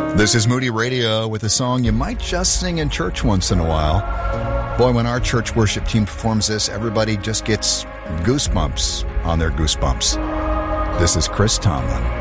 This is Moody Radio with a song you might just sing in church once in a while. Boy, when our church worship team performs this, everybody just gets goosebumps on their goosebumps. This is Chris Tomlin.